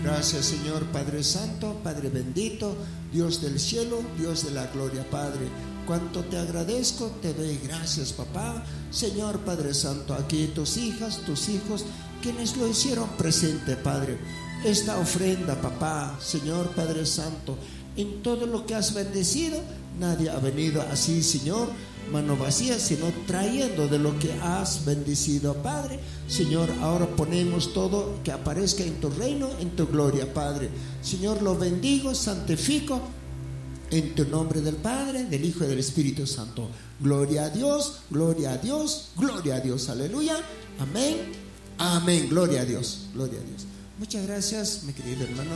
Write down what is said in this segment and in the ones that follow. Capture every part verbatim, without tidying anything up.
Gracias, Señor Padre Santo, Padre bendito, Dios del cielo, Dios de la gloria, Padre. Cuánto te agradezco, te doy gracias, papá. Señor Padre Santo, aquí tus hijas, tus hijos, quienes lo hicieron presente, Padre. Esta ofrenda, papá, Señor Padre Santo, en todo lo que has bendecido, nadie ha venido así, Señor, mano vacía, sino trayendo de lo que has bendecido, Padre. Señor, ahora ponemos todo que aparezca en tu reino, en tu gloria, Padre. Señor, lo bendigo, santifico en tu nombre del Padre, del Hijo y del Espíritu Santo. Gloria a Dios, gloria a Dios, gloria a Dios, aleluya, amén, amén, gloria a Dios, gloria a Dios. Muchas gracias, mi querido hermano.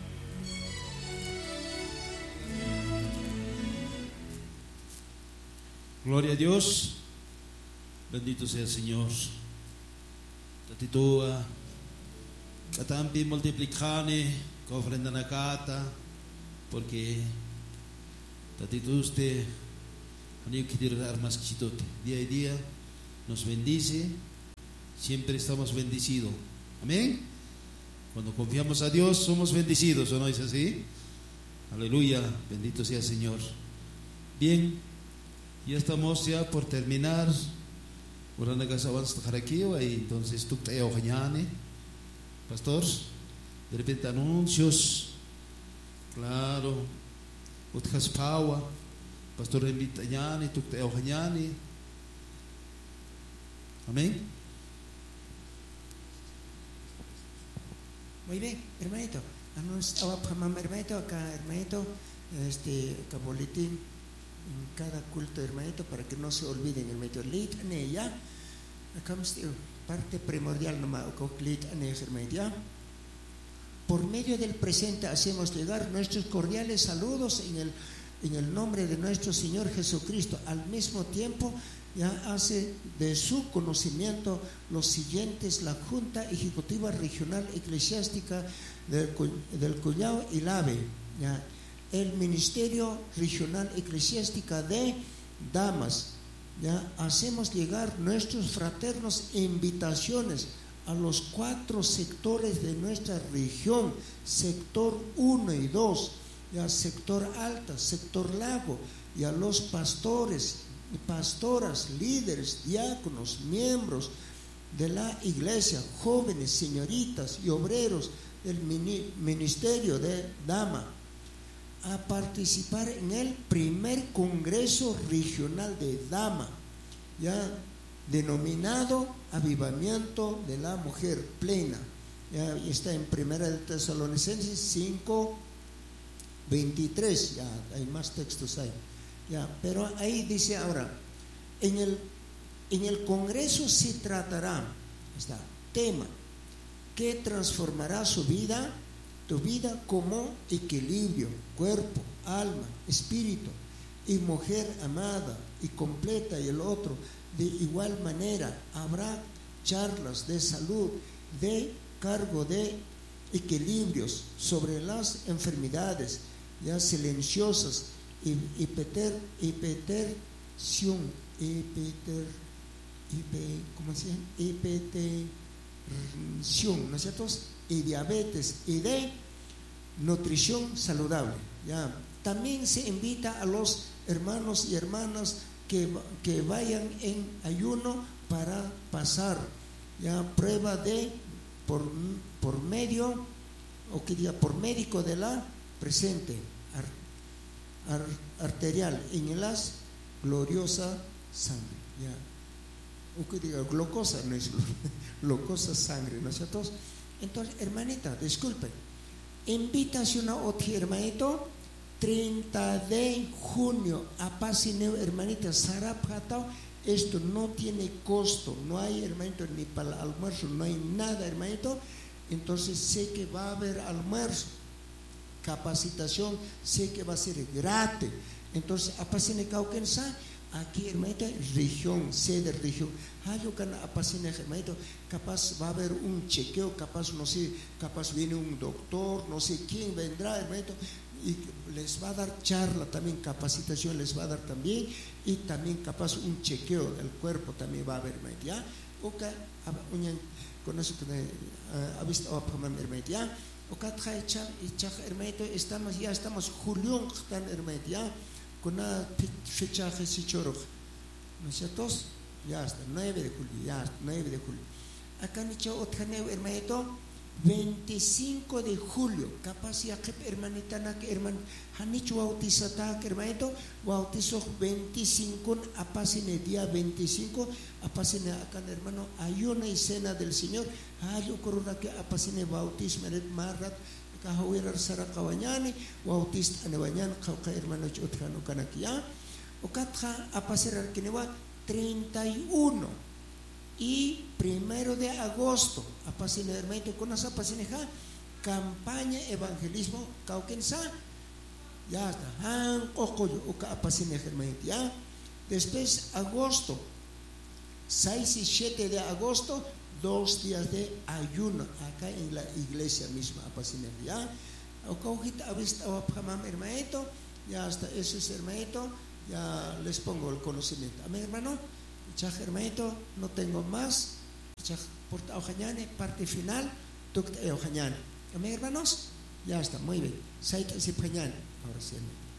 Gloria a Dios, bendito sea el Señor. Tatitoa, katampi multiplicane, ka ofrenda na kata, porque tatituste, aniyo kitirar más chitote. Día a día nos bendice, siempre estamos bendecidos. Amén. Cuando confiamos a Dios somos bendecidos, ¿o no es así? Aleluya, bendito sea el Señor. Bien, ya estamos ya por terminar. Ahora que avanza aquí, entonces tú te ojañane, pastor, de repente anuncios, claro, utjas paua, pastor invita ñane, tú te ojañane, amén. Muy bien, hermanito, anunciaba para hermanito acá, hermanito, este, acá boletín en cada culto, hermanito, para que no se olviden, hermanito, lit ane ya, acá parte primordial nomás, lit ane, hermanito, ya. Por medio del presente hacemos llegar nuestros cordiales saludos en el, en el nombre de nuestro Señor Jesucristo. Al mismo tiempo, ya hace de su conocimiento los siguientes: la Junta Ejecutiva Regional Eclesiástica del, del Callao y Lave, ya, el Ministerio Regional Eclesiástica de Damas, ya, hacemos llegar nuestros fraternos invitaciones a los cuatro sectores de nuestra región: sector uno y dos, ya, sector alta, sector lago, y a los pastores, pastoras, líderes, diáconos, miembros de la iglesia, jóvenes, señoritas y obreros del ministerio de Dama, a participar en el primer Congreso Regional de Dama, ya denominado Avivamiento de la Mujer Plena. Ya está en Primera de Tesalonicenses cinco veintitrés, ya hay más textos ahí, ya, pero ahí dice ahora, en el, en el Congreso se tratará, está, tema que transformará su vida, tu vida, como equilibrio, cuerpo, alma, espíritu y mujer amada y completa. Y el otro, de igual manera, habrá charlas de salud, de cargo de equilibrios sobre las enfermedades ya silenciosas y hipeter, hipertensión, hiper, hiper, ¿cómo se llama? Hipertensión, ¿no es cierto? Y diabetes, y de nutrición saludable. Ya también se invita a los hermanos y hermanas que, que vayan en ayuno para pasar ya prueba de por, por medio, o que diga por médico de la presente ar, ar, arterial en las gloriosa sangre, ya, o que diga glucosa, no es glucosa sangre, ¿no es cierto? Entonces, hermanita, disculpe, invitación a otro hermanito, treinta de junio, a Pasineo, hermanita, Sarapatao. Esto no tiene costo, no hay, hermanito, ni para el almuerzo, no hay nada, hermanito. Entonces sé que va a haber almuerzo, capacitación, sé que va a ser gratis. Entonces, a Pasine Cauquensa, aquí, hermanito, región, sede región. A Pasine, hermanito, capaz va a haber un chequeo, capaz, no sé, capaz viene un doctor, no sé quién vendrá, hermanito, y les va a dar charla también, capacitación les va a dar también, y también capaz un chequeo del cuerpo también va a haber, ya, o que con eso que ha visto, ya, Okatja echa, echa, hermanito, estamos, ya estamos julio, hermanito, ya, con una fecha que se chorro. ¿No es cierto? Ya está, nueve de julio, ya, nueve de julio. Acá me echó otra nueva, hermanito, veinticinco de julio. Capaz ya que hermanita, herman, han hecho bautizata, hermanito, bautizo veinticinco, apasine día veinticinco, apasine acá, hermano, ayuna y cena del Señor. Ah, yo creo que apasine bautismo, marat, kahawirar sara kawanyani, bautista anebanyan, kauka hermano chotrano kanakia. Okatja apaserar kinewa treinta y uno y primero de agosto, apasine hermanito, con esa apasineja, campaña evangelismo, kaukensa, ya está, han okoyo, oka apasine hermanito, ya. Después agosto, seis y siete de agosto, dos días de ayuno acá en la iglesia misma, apasine, ya. Okojita avista apamam hermanito, ya hasta eso es hermanito, ya les pongo el conocimiento. Amén, hermano. Chaj hermanito, no tengo más. Chaj porta ojañane, parte final, tukta e ojañane. Amén, hermanos. Ya está, muy bien. Saita si pañane. Ahora sí.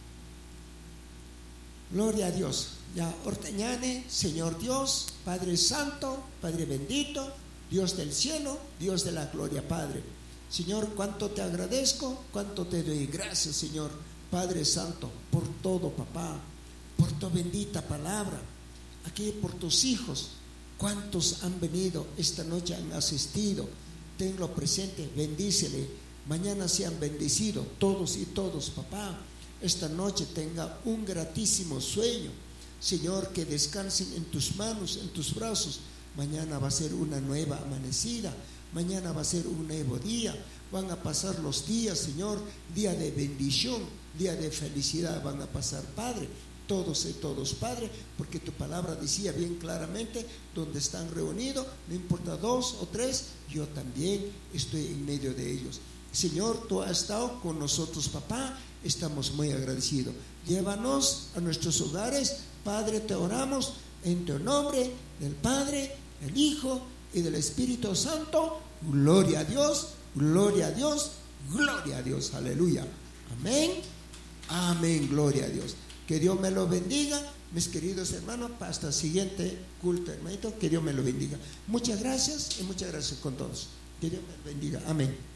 Gloria a Dios. Ya orteñane, Señor Dios, Padre Santo, Padre bendito, Dios del cielo, Dios de la gloria, Padre. Señor, cuánto te agradezco, cuánto te doy gracias, Señor, Padre Santo, por todo, papá, por tu bendita palabra. Aquí por tus hijos, cuántos han venido esta noche, han asistido, tenlo presente, bendícele, mañana sean bendecidos todos y todos, papá, esta noche tenga un gratísimo sueño, Señor, que descansen en tus manos, en tus brazos, mañana va a ser una nueva amanecida, mañana va a ser un nuevo día, van a pasar los días, Señor, día de bendición, día de felicidad van a pasar, Padre. Todos y todos, Padre, porque tu palabra decía bien claramente, donde están reunidos, no importa dos o tres, yo también estoy en medio de ellos. Señor, tú has estado con nosotros, papá, estamos muy agradecidos. Llévanos a nuestros hogares, Padre, te oramos en tu nombre, del Padre, del Hijo y del Espíritu Santo. Gloria a Dios, gloria a Dios, gloria a Dios, aleluya. Amén, amén, gloria a Dios. Que Dios me lo bendiga, mis queridos hermanos, hasta el siguiente culto, hermanito, que Dios me lo bendiga. Muchas gracias y muchas gracias con todos. Que Dios me bendiga. Amén.